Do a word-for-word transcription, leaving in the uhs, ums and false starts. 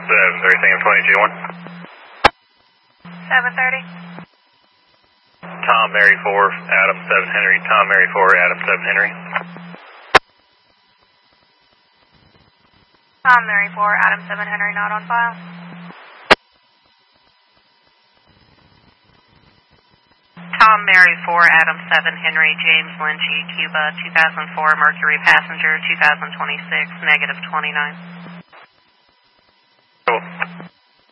seven thirty, Sam twenty-two one. seven thirty. Tom Mary four, Adam seven Henry, Tom Mary four, Adam seven Henry. Tom Mary four, Adam seven Henry, not on file. Tom Mary four, Adam seven Henry, James Lynchy, Cuba, two thousand four, Mercury passenger, two thousand twenty-six, negative twenty-nine. Cool.